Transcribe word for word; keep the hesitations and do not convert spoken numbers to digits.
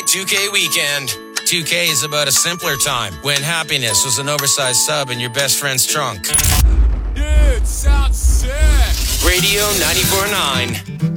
two K weekend. two K is about a simpler time when happiness was an oversized sub in your best friend's trunk. Dude, sounds sick. Radio ninety-four point nine.